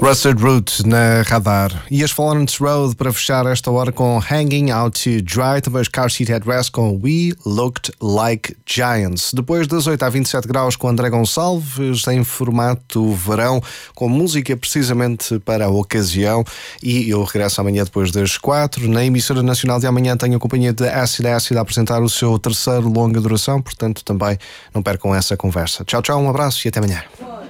Rusted Root na Radar. E as Florence Road para fechar esta hora com Hanging Out to Dry. Também os Car Seat Headrest com We Looked Like Giants. Depois das 8 a 27 graus com André Gonçalves em formato verão, com música precisamente para a ocasião. E eu regresso amanhã depois das 4. Na emissora nacional de amanhã tenho a companhia de Acid Acid a apresentar o seu terceiro longa duração. Portanto também não percam essa conversa. Tchau, tchau, um abraço e até amanhã.